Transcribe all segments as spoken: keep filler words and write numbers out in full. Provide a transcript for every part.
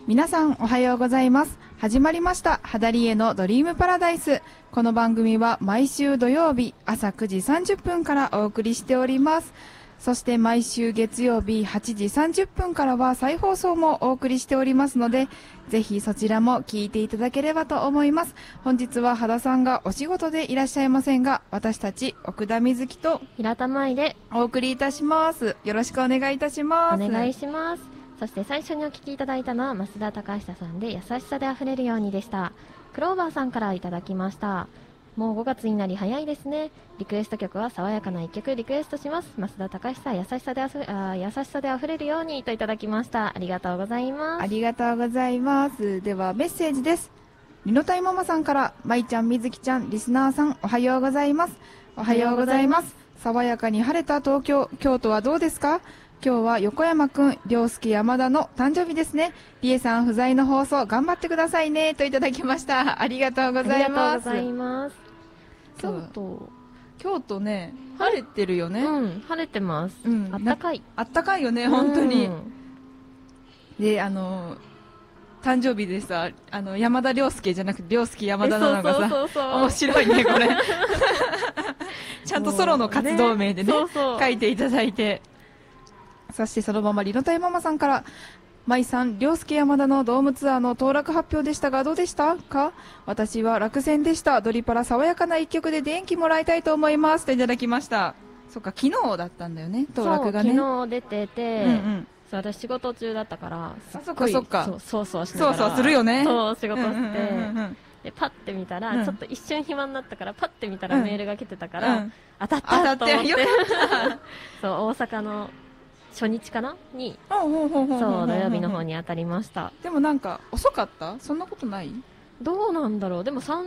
皆さんおはようございます。始まりました肌理恵のドリームパラダイス。この番組は毎週土曜日朝くじさんじゅっぷんからお送りしております。そして毎週月曜日はちじさんじゅっぷんからは再放送もお送りしておりますので、ぜひそちらも聞いていただければと思います。本日は肌さんがお仕事でいらっしゃいませんが、私たち奥田瑞希と平田舞でお送りいたします。よろしくお願いいたします。 お願いします。そして最初にお聞きいただいたのは増田隆久さんで優しさであふれるようにでした。クローバーさんからいただきました。もうごがつになり早いですね。リクエスト曲は爽やかな一曲リクエストします。増田隆久優しさであふあ優しさであふれるようにといただきました。ありがとうございます。 ありがとうございます。ではメッセージです。リノタイママさんから、まいちゃん、みずきちゃん、リスナーさんおはようございます。おはようございます。爽やかに晴れた東京、京都はどうですか？今日は横山くん、涼介山田の誕生日ですね。りえさん不在の放送頑張ってくださいねといただきました。ありがとうございます。 ありがとうございます。京都京都ね、晴れてるよね。 うん、晴れてます。 うん、 あったかい。 あったかいよね、本当に。で、あの誕生日でさ、あの山田涼介じゃなくて涼介山田なのがさ、そうそうそうそう面白いねこれ。ちゃんとソロの活動名でね、そうそう書いていただいて。そしてそのままリノタイママさんから、舞さん、涼介山田のドームツアーの当落発表でしたがどうでしたか？私は落選でした。ドリパラ爽やかな一曲で元気もらいたいと思いますといただきました。そっか、昨日だったんだよね、当落がね。 昨日出てて、うんうん、そう私仕事中だったからすっごい、 そっかそっか、 そうそうしながらそうそうするよね。 そう仕事して、うんうんうんうん、でパッて見たら、うん、ちょっと一瞬暇になったからパッて見たらメールが来てたから、うん、当たったと思って、そう大阪の初日かなに、そう土曜日の方に当たりました。 でもなんか遅かった？そんなことない？ どうなんだろう。でも 3,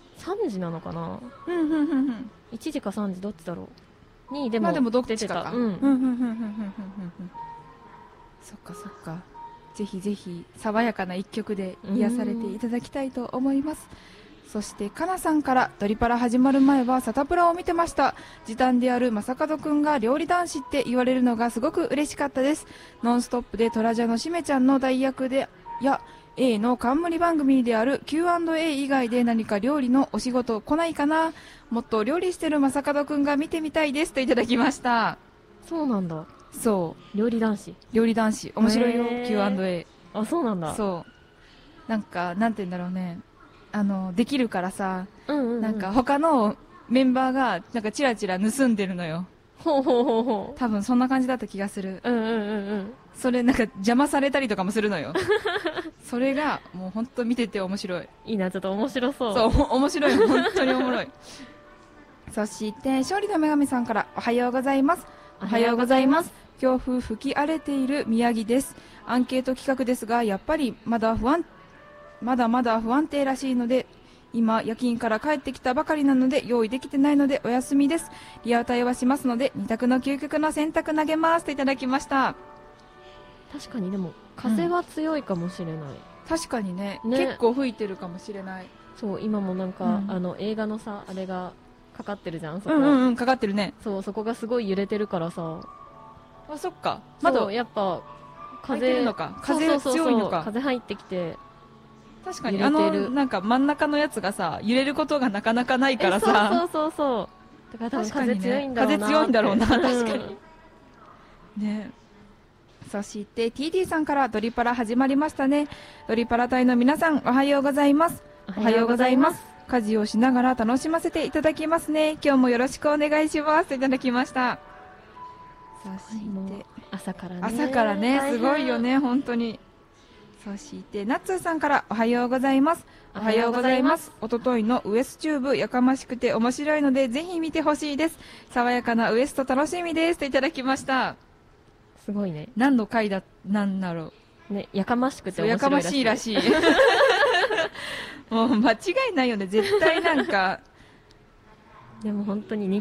3時なのかな、 うんうんうんうん、 いちじかさんじどっちだろうにでも、 まあ、でもどっちかか、 うん、 そっかそっか。ぜひぜひ爽やかな一曲で癒されていただきたいと思います。そしてかなさんから、ドリパラ始まる前はサタプラを見てました。時短である正門くんが料理男子って言われるのがすごく嬉しかったです。ノンストップでトラジャのしめちゃんの代役でや A の冠番組である キューアンドエー 以外で何か料理のお仕事来ないかな。もっと料理してる正門くんが見てみたいですといただきました。 そうなんだ。 そう料理男子料理男子面白いよ キューアンドエー。 あ、そうなんだ。 そうなんかなんて言うんだろうね、あのできるからさ、 うんうんうん、 なんか他のメンバーがなんかチラチラ盗んでるのよ。 ほうほうほうほう。 多分そんな感じだった気がする。 うんうんうんうん。 それなんか邪魔されたりとかもするのよ。それがもう本当見てて面白い。 いいな、ちょっと面白そう。 そう面白い、本当におもろい。そして勝利の女神さんから、おはようございます。 おはようございます。 強風吹き荒れている宮城です。アンケート企画ですがやっぱりまだ不安まだまだ不安定らしいので、今夜勤から帰ってきたばかりなので用意できてないのでお休みです。リアタイはしますのでに択の究極の選択投げますといただきました。 確かにでも風は強いかもしれない、うん、 確かに ね, ね結構吹いてるかもしれない。 そう今もなんか、うん、あの映画のさあれがかかってるじゃん、そこ、 うんうんうん、かかってるね。 そうそこがすごい揺れてるからさ。 あ、そっか、まだやっぱ風るのか、風が強いのか。 風入ってきて確かにあのなんか真ん中のやつがさ揺れることがなかなかないからさ。 そうそうそうだから多分風強いんだろうな、 ね、風強いんだろうな確かにね。そして ティーティー さんから、ドリパラ始まりましたね。ドリパラ隊の皆さんおはようございます。 おはようございます。 家事をしながら楽しませていただきますね。今日もよろしくお願いしますといただきました。そして朝からね朝からねすごいよね本当に。そしてナッツーさんから、おはようございます。おはようございます。おとといのウエストチューブやかましくて面白いのでぜひ見てほしいです。爽やかなウエスト楽しみですといただきました。 すごいね。 何の回だなんだろうね。やかましくて面白いらしい。やかましいらしい。もう間違いないよね絶対。なんかでも本当に